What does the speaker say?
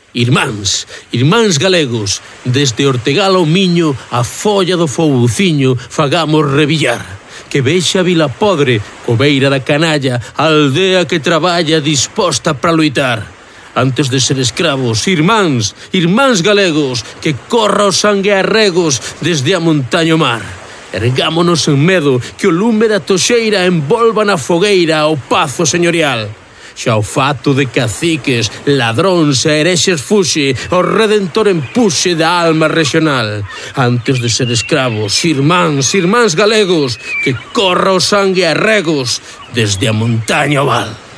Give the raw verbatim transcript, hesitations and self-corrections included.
Irmáns, irmáns galegos, desde Ortegal ao Miño, a folla do Fouciño, fagamos revillar. Que vexa Vila Podre, cobeira da canalla, a aldea que traballa disposta para loitar. Antes de ser escravos, irmáns, irmáns galegos, que corra o sangue a regos desde a montaña ao mar. Ergámonos en medo, que o lume da toxeira envolva na fogueira o pazo señorial. Xa o fato de caciques, ladróns e herexes fuxe, o redentor empuxe da alma regional. Antes de ser escravos, irmáns, irmáns galegos, que corra o sangue a regos desde a montaña ao val.